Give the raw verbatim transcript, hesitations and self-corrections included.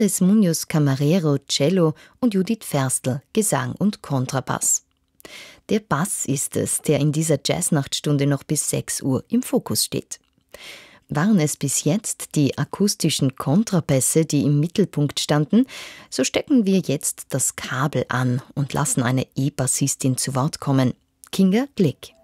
González Muñoz Camarero Cello und Judith Ferstl Gesang und Kontrabass. Der Bass ist es, der in dieser Jazznachtstunde noch bis sechs Uhr im Fokus steht. Waren es bis jetzt die akustischen Kontrabässe, die im Mittelpunkt standen, so stecken wir jetzt das Kabel an und lassen eine E-Bassistin zu Wort kommen, Kinga Glick.